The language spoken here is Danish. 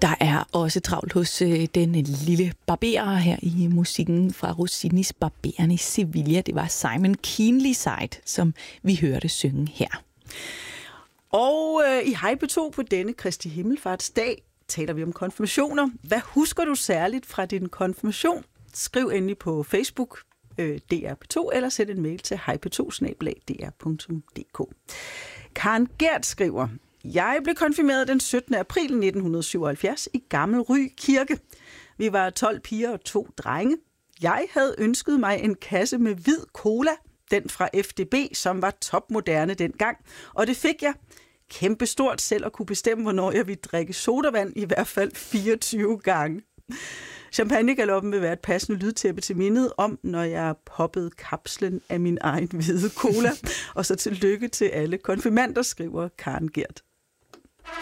Der er også travlt hos den lille barberer her i musikken fra Rossinis Barberen i Sevilla. Det var Simon Keenlyside, som vi hørte synge her. Og i Hej P2 på denne Kristi Himmelfartsdag taler vi om konfirmationer. Hvad husker du særligt fra din konfirmation? Skriv endelig på Facebook DR P2 eller send en mail til hejp2@dr.dk. Karen Gert skriver: Jeg blev konfirmeret den 17. april 1977 i Gammel Ry Kirke. Vi var 12 piger og 2 drenge. Jeg havde ønsket mig en kasse med hvid cola, den fra FDB, som var topmoderne dengang, og det fik jeg. Kæmpestort selv at kunne bestemme, hvornår jeg ville drikke sodavand, i hvert fald 24 gange. Champagnegaloppen vil være et passende lydtæppe til mindet om, når jeg poppede kapslen af min egen hvide cola. Og så tillykke til alle konfirmander, skriver Karen Gert.